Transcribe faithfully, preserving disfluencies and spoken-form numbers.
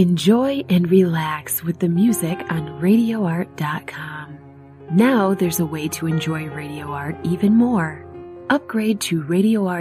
Enjoy and relax with the music on radio art dot com. Now there's a way to enjoy Radio Art even more. Upgrade to Radio Art